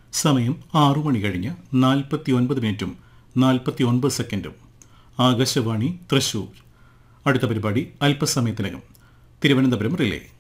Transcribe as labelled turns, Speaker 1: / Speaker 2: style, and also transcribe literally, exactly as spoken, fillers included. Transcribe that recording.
Speaker 1: സമയം ആറു മണി കഴിഞ്ഞ് നാൽപ്പത്തി ഒൻപത് മിനിറ്റും നാൽപ്പത്തി ഒൻപത് സെക്കൻഡും. ആകാശവാണി തൃശൂർ. അടുത്ത പരിപാടി അല്പസമയത്തിനകം. തിരുവനന്തപുരം റിലേ.